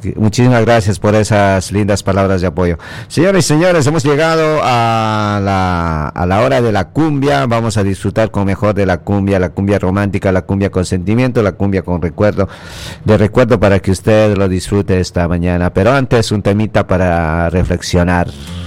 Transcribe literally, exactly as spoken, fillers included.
Muchísimas gracias por esas lindas palabras de apoyo. Señores y señores, hemos llegado a la, a la hora de la cumbia. Vamos a disfrutar con mejor de la cumbia, la cumbia romántica, la cumbia con sentimiento, la cumbia con recuerdo, de recuerdo para que usted lo disfrute esta mañana. Pero antes, un temita para reflexionar.